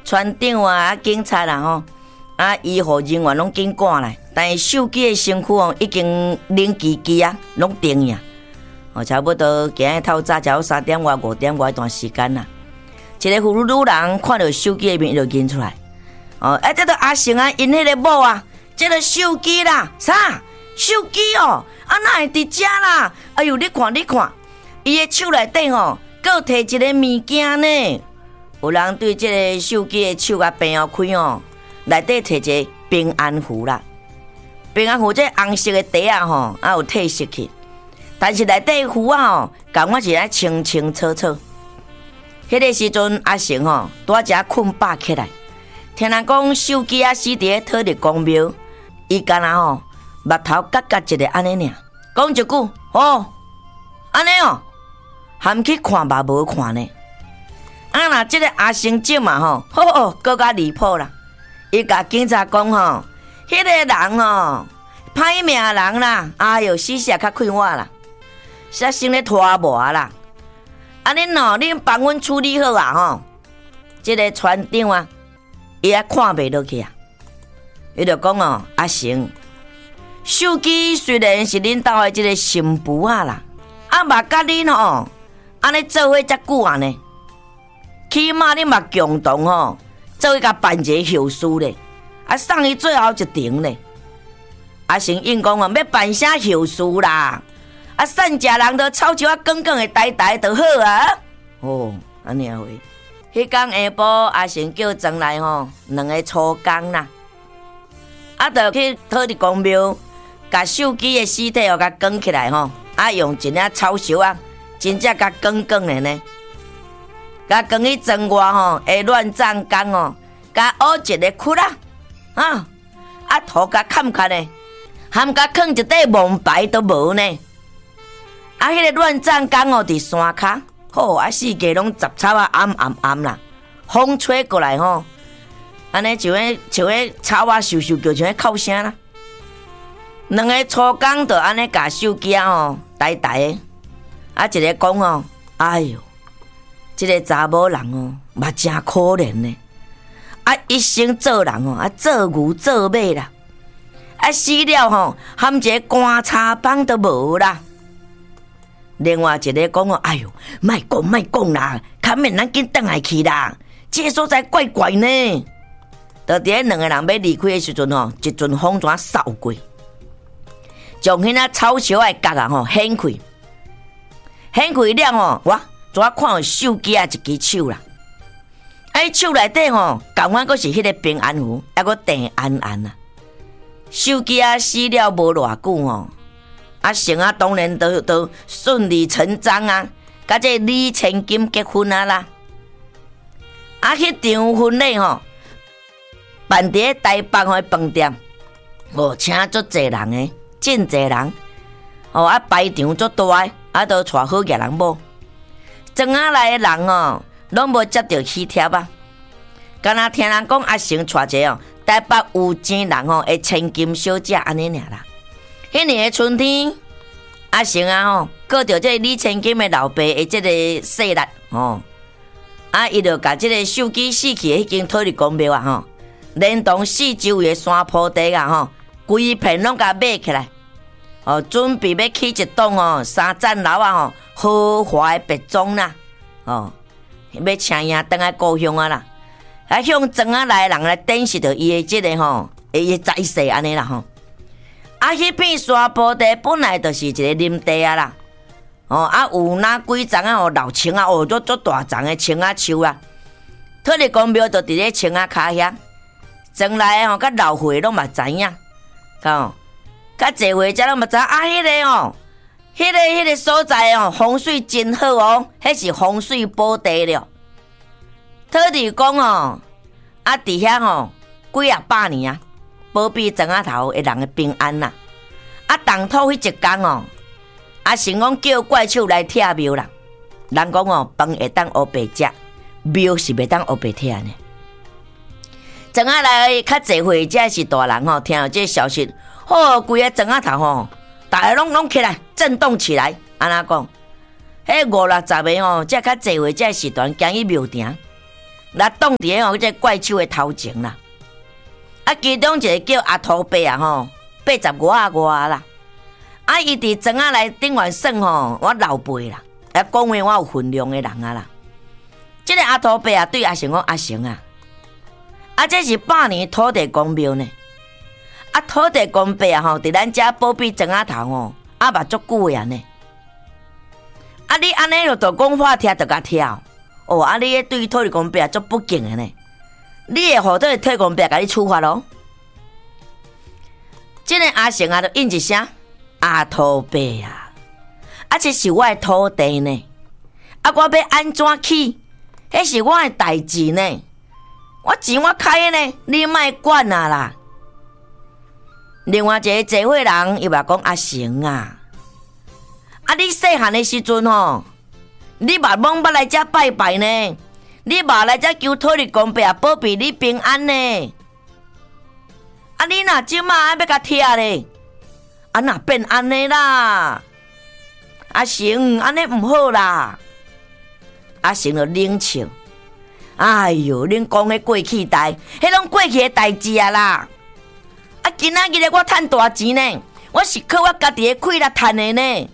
船长啊、警察啦吼，医护人员拢紧赶来，但是秀基的身躯哦已经冷吱吱啊，拢定呀。差不多今日透早才3点外、5点外一段时间啦。一个妇女人看到秀基的面就认出来，这个阿成啊，因迄个某啊，这个秀基啦，啥？秀基哦，哪会伫遮啦？哎呦，你看，伊的手内底吼，搁摕一个物件呢。有人对这个秀基的手啊平开哦，内底摕一个平安符啦。平安符这红色的底啊吼，有褪色去，但是内底符啊吼，感觉是来清清楚楚。迄个时阵，阿成吼拄只困饱起来，听人讲秀基啊死伫土地公庙，伊干那吼目头角角一个安尼尔，讲一句安尼含去看嘛无看呢。若这个阿成姐嘛吼，更加离谱啦！伊甲警察讲吼，迄个人歹命人啦，哎哟，死死较快活啦，杀生咧拖磨啦。恁帮阮处理好啊吼！这个船长啊，伊也看袂落去啊，伊就讲阿成，秀基虽然是恁兜的这个新妇啊啦，嘛甲恁安尼做伙遮久啊呢，起码恁嘛共同做伙甲办一个后事咧，送伊最后一程咧。阿成应讲要办啥后事啦？散食人都草树滚滚的呆呆就好啊！安尼回。迄天下晡，阿成叫庄来2个粗工啦，就去土地公庙，甲秀基的尸体甲卷起来用一领草绳啊，真正甲滚滚的呢，甲卷去庄外下乱葬岗甲挖一个窟啦，土甲砍开呢，含甲放一块蒙牌都无呢。迄个乱葬岗伫山骹，四界拢杂草啊暗啦，风吹过来安尼像迄草啊咻咻叫，像迄哭声啦。2个粗工就安尼甲秀基呆呆的，一个讲哎哟，这个查某人嘛真可怜呢，一生做人做牛做马啦，死了含一个棺柴板都无啦。另外一个讲哎哟，莫讲啦，看面咱紧转来去啦，这个所在怪怪呢。就伫2个人要离开的时阵一阵风泉扫过，将迄草绳的角啊掀开了我怎看到秀基一只手啦？手内底感觉阁是迄个平安符，还阁定安啊。秀基死了无偌久成当然都顺理成章啊，甲这李千金结婚啦。迄场婚礼办伫台北的饭店，请足侪人的，真侪人。排场足大都带好个人某。庄仔来的人拢无接到喜帖啊。敢若听人讲阿成带一个台北有钱人的千金小姐安尼尔啦。迄年的春天，阿成告着这李千金的老爸的这个势力伊就甲这个秀基死去的迄间土地公庙连同四周围的山坡地规片拢甲买起来，准备要起一栋3层楼豪华的别庄啦，要请伊回来故乡啦，向庄仔来的人来展示着伊的这个伊的财势安尼啦迄片山坡地本来就是一个林地啦，有哪几丛老青足大丛的青树啦，土地公庙就伫咧青骹遐。庄内甲老岁拢嘛知影，较侪岁才拢嘛知迄个所在风水真好迄是风水宝地了。土地公伫遐几啊百年啊，保庇庄仔头的人的平安啦。当初迄一天阿成讲叫怪手来拆庙啦，人讲饭会当黑白食，庙是袂当黑白拆呢。庄仔来较侪岁，才是大人听到这个消息，规个庄仔头大家拢起来，震动起来。安怎讲？迄50-60个才较侪岁，才是团行去庙埕。 来挡伫吼这怪兽的头前啦。啊，其中一个叫阿土伯啊吼，85外啦。啊，伊伫庄仔内顶完算吼，我老辈啦，啊，讲话我有分量的人啊啦。这个阿土伯啊，对阿成讲：阿成啊，这是百年土地公庙呢。啊，土地公伯啊吼，伫咱遮保庇庄仔头吼，嘛足久的呢。啊，你安尼就讲话听，就甲跳。哦，啊，你对土地公伯足不敬的呢。你会互这个土地公伯甲你处罚咯？这个阿成啊，就应一声。阿土伯啊，这是我的土地呢，我要安怎起？迄是我的代志呢，我钱我开的呢，你莫管啊啦。另外一个聚会人伊嘛讲阿成啊，你细汉的时阵吼，你嘛罔捌来遮拜拜呢，你嘛来遮求土地公伯保庇你平安呢。你若即马要甲拆咧？哪变安尼啦？阿成，安尼唔好啦。阿成就冷笑，哎哟，恁讲的过去代，迄拢过去的代志啊啦。今仔日我趁大钱呢，我是靠我家己的气力趁的呢。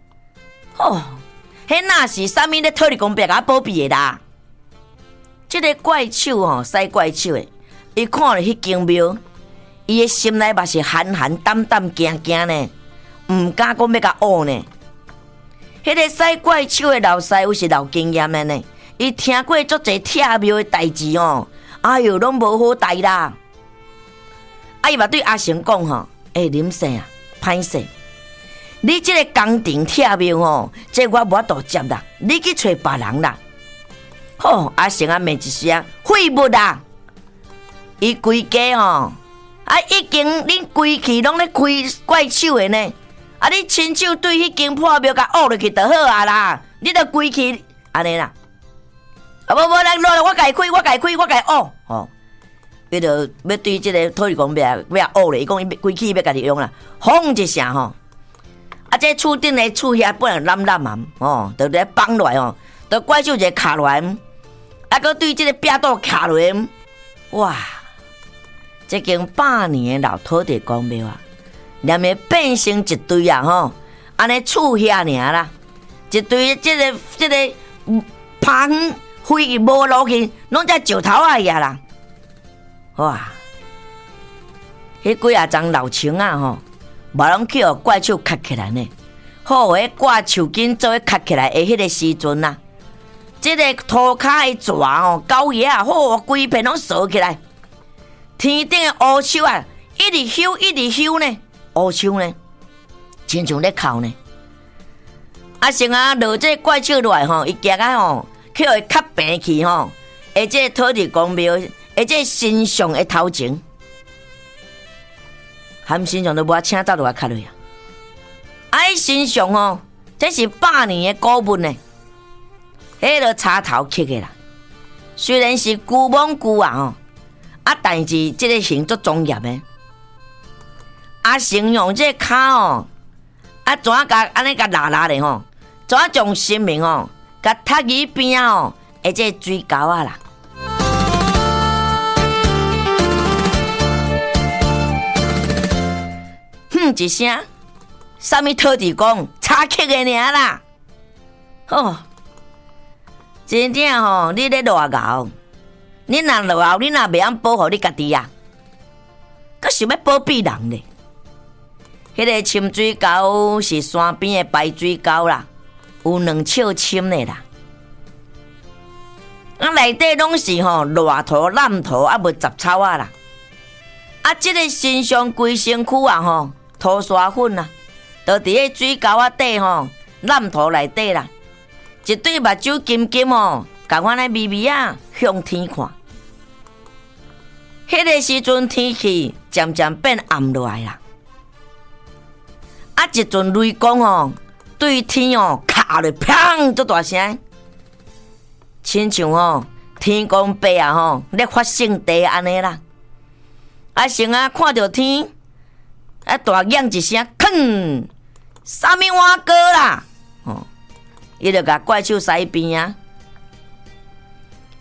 迄哪是啥物咧？土地公伯甲保庇的啦。这个怪兽吼，使怪兽的，伊看了迄间庙。伊的心内嘛是寒寒胆胆惊惊呢，唔敢讲要甲恶呢。迄个使怪手的老师傅是老经验的呢，伊听过足侪拆庙的代志哦，哎哟，拢无好代啦。伊嘛对阿成讲吼，林生啊，歹势，你这个工程拆庙哦，这我无法度接啦，你去找别人啦。阿成啊，骂一声废物啦，伊规家哦。已经恁规气拢咧开怪手的呢，你亲手对迄间破庙甲恶落去就好啊啦，你著规气安尼啦，无咱落来我家开，我家恶，伊著要对即个土地公要恶咧，伊讲伊规气要家己用啦，轰一声吼，这厝顶的厝遐本来烂啊，著咧放落来著怪手一个卡落来，搁对即个壁肚卡落来，哇！这间百年的老土地公庙啊，连咪变成一堆啊吼，安尼厝遐尔啦，一堆这个芳灰无落去，拢在石头啊呀啦，哇！迄几啊张老墙啊吼，无拢去互怪兽卡起来呢。好，迄挂树根做卡起来的迄个时阵啊，这个涂骹的蛇哦，狗爷啊，好，规片拢扫起来。天顶的乌树啊，一直咻呢，乌树呢，亲像咧哭呢。阿成啊，落这怪兽落来吼，伊行啊吼，去互伊较平去吼，而这土地公庙，而这神像的头前，含神像都无请走落来卡落啊。神像吼，这是百年的古物呢，迄个插头刻的啦，虽然是旧蒙旧啊吼。但是这个形足专业的，阿成用这脚哦，怎甲安尼甲拉咧吼，怎将生命哦，甲踢于边哦，这水沟啊啦。一声，啥物土地公插曲的尔啦，真正吼，你咧偌熬。你若落后，你若袂晓保护你家己啊，佮想要保庇人咧。迄个深水沟是山边的排水沟啦，有2尺深的啦。内底拢是烂土、烂土无杂草啊啦。这个身上规身躯啊涂沙粉啊，就伫个水沟底烂土内底啦。一对目睭金金共款咧微微啊向天看。迄个时阵天气渐渐变暗落来啦。一阵雷公对天卡落，砰！足大声，亲像天公伯啊咧发圣地安尼啦。成啊看到天，大嚷一声，吭！啥物碗糕啦？伊就甲怪兽塞边啊。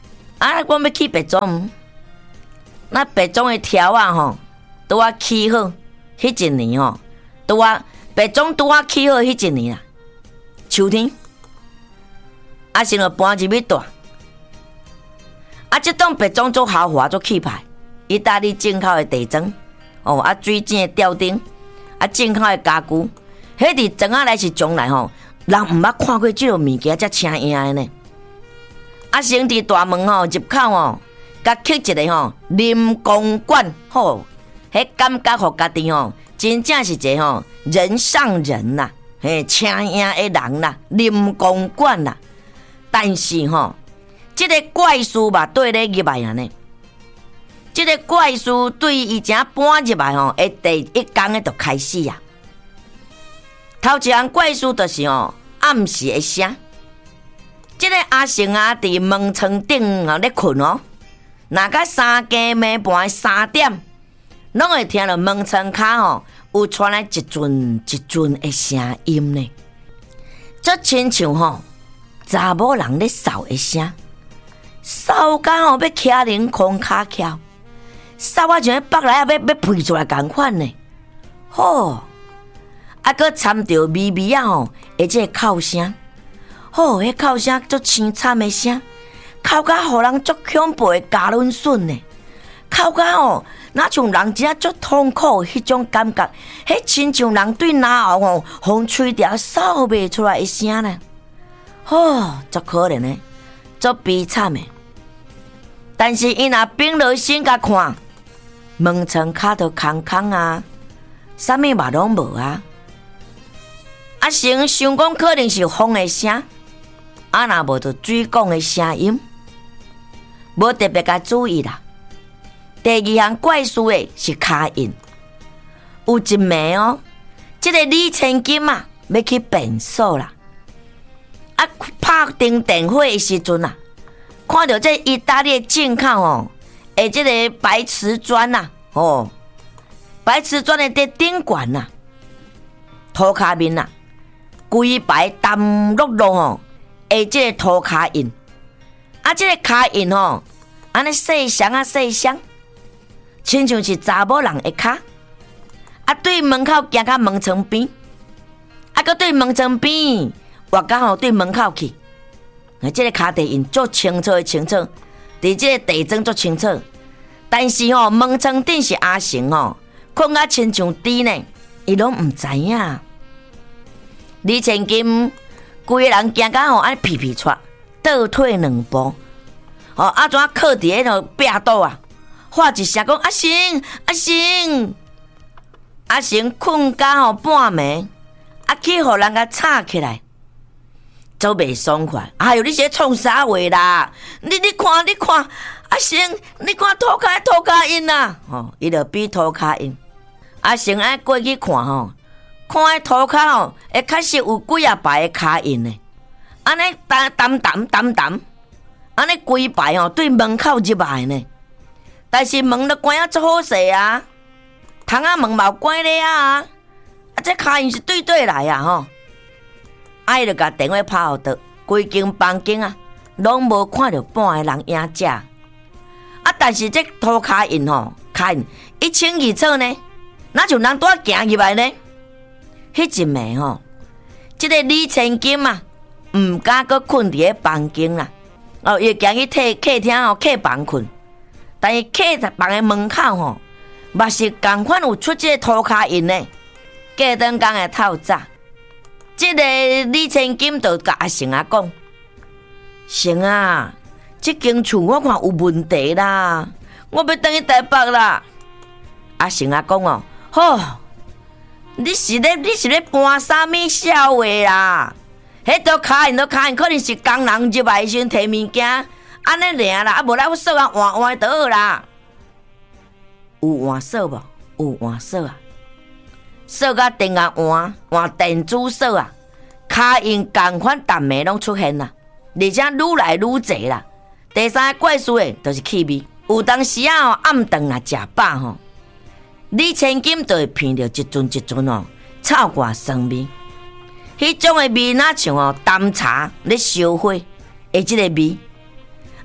啊，我要去白种，那白种的条啊吼，拄啊起好，迄一年吼，拄啊白种拄啊起好迄一年啊，秋天，啊，先就搬入去住。啊，即栋白种做豪华做气派，意大利进口的地砖，哦，啊，水晶的吊顶，啊，进口的家具，迄伫庄仔来是将来吼，人毋捌看过即落物件遮请赢的呢。啊，先伫大门吼入口吼，甲刻一个吼临公馆吼，迄感觉互家己吼，真正是一个吼人上人呐，嘿，请赢的人啦，临公馆啦。但是吼，即个怪事嘛对咧入来啊呢，即个怪事对伊正搬入来吼，第一天就开始啊。头一项怪事就是吼暗时的声。即个阿成啊，伫门床顶啊咧困哦，若甲三更暝半3点，拢会听到门床骹吼有传来一阵一阵的声音呢，足亲像吼查某人咧扫的声，扫甲吼要徛零空骹翘，扫啊像北来要飞出来共款呢，吼，啊搁掺着微微啊吼，而且哭声。吼，迄哭声足凄惨的声，哭甲互人足恐怖的加仑笋呢，哭甲吼，哪像人真足痛苦迄种感觉，迄亲像人对哪后吼，风吹条扫袂出来的声呢，吼，足可怜的，足悲惨的。但是伊若平落心甲看，门床骹都空空啊，啥物嘛拢无啊。啊，先想讲可能是风的声。啊，若无就水讲的声音，无特别甲注意啦。第二项怪事的是卡印，有一暝哦，这个李千金啊要去便所啦。啊，拍灯电火的时阵啊，看到这意大利进口哦，这个白瓷砖呐，哦，白瓷砖的顶管呐，涂骹面呐，规排淡绿绿吼。这个涂骹印，啊，这个骹印吼，安尼细双啊细双，亲像是查某人的骹，啊，对门口行到门床边，啊，搁对门床边，活到吼对门口去，这个骹地印足清楚的清楚，伫这个地砖足清楚，但是吼门床顶是阿成吼，困啊亲像猪呢，伊拢毋知影。李千金。规个人行到吼，安尼皮皮喘，倒退2步，哦，啊怎靠伫迄个壁倒啊，喊一声讲阿成阿成，阿成困到吼半暝，啊去互人甲吵起来，足袂爽快。哎哟，你是创啥话啦？你看，阿成，你看涂骹印啦，哦，伊就比涂骹印，阿成爱过去看吼。看迄涂骹吼，会确实有几啊排的骹印呢，安尼澹，安尼规排吼对门口入来呢。但是门都关啊足好势啊，窗仔门嘛有关咧啊，啊这骹印是对来啊吼。伊就甲电话拍互倒，规间房间啊，拢无看到半个人影只。啊，但是这涂骹印吼，骹印一清二楚呢，哪像人拄仔行入来呢？迄一暝吼，这个李千金啊，毋敢搁困伫咧房间啦，哦，伊行去客厅吼客房困，但是客房的门口吼，嘛是共款有出这个涂骹印呢。过顿工的透早，这个李千金就甲阿成啊讲：成啊，这间厝我看有问题啦，我要转去台北啦。阿成啊讲哦，好。你是咧搬啥物笑话啦？迄都骹印，可能是工人入来时摕物件，安尼尔啦，啊无咱我锁啊换就好啦。有换锁无？有换锁啊！锁甲电啊换电子锁啊！骹印共款淡暝拢出现啦，而且愈来愈侪啦。第三个怪事诶，就是气味。有当时啊，暗顿啊食饱吼。李千金就会闻到一阵哦，臭怪酸味。迄种的味哪像哦，淡茶咧烧火的即个味。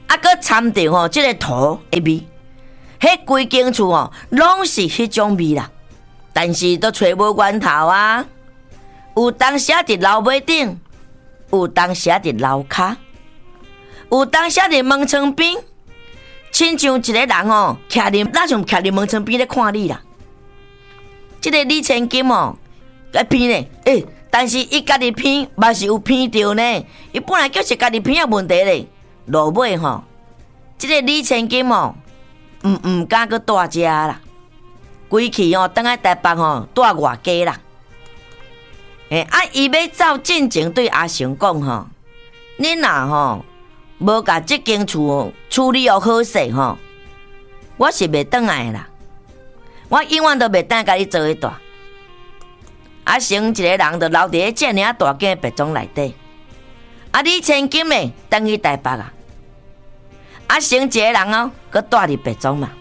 搁掺着吼，即个土的味，迄规间厝吼，拢是迄种味啦。但是都找无源头啊。有当时伫楼尾顶，有当时伫楼骹，有当时伫门窗边，亲像一个人哦，徛伫那像徛伫门窗边咧看你啦。即个李千金哦，个偏咧，但是伊家己偏，嘛是有偏着呢。伊本来就是家己偏的问题咧。落尾吼，即个李千金哦，唔敢去住遮啦，规气哦，等来台北吼住外家啦。伊要走进前对阿成讲吼，你若吼无甲即间厝处理好势吼，我是袂转来啦。我永远都袂等甲你做伙住。阿成一个人就留伫咧遮尔大间别庄内底。李千金诶，等去台北啊。阿成一个人哦，佮住伫别庄嘛，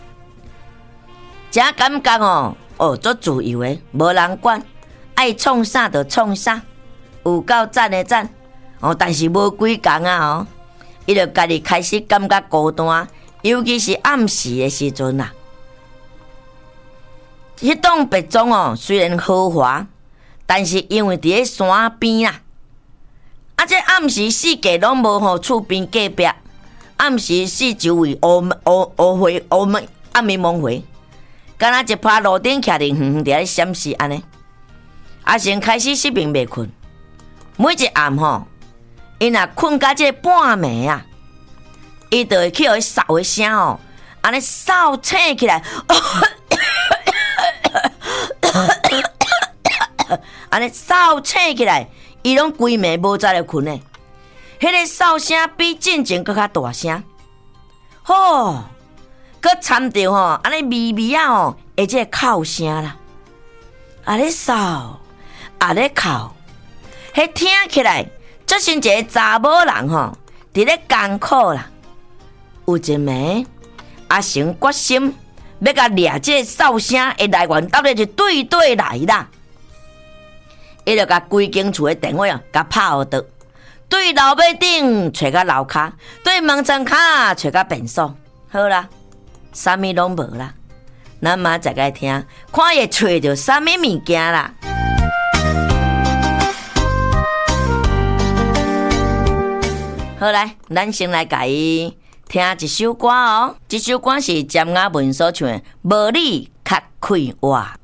真感觉哦，足自由诶，无人管。爱创啥就创啥，有够赞的赞但是无几工啊伊就家己开始感觉孤单，尤其是暗时的时阵啦。迄栋别庄虽然豪华，但是因为伫咧山边啦，这暗时四界拢无厝边隔壁，暗时四周围乌暗暝蒙灰，敢若一趴路顶徛伫远伫咧闪视安尼。阿成开始失眠袂困，每一暗伊若困到这半暝啊，伊就会去互伊扫的声安尼扫醒起来，安尼扫醒起来，伊拢规暝无早就困诶。迄个扫声比进前搁较大声，搁掺着安尼微微的这个哭声啦，安尼扫。咧哭，迄听起来，足像一个查某人伫咧艰苦啦。有一暝，阿成决心要甲掠这个哨声的来源，到底是对来啦。伊就甲规间厝的电话甲拍互倒，对楼尾顶找到楼骹，对门窗骹找到便所。好啦，啥物拢无啦。咱妈再来听，看伊找着啥物物件啦。好来，咱先来甲伊听一首歌这首歌是詹雅文所唱的《无你较快活》。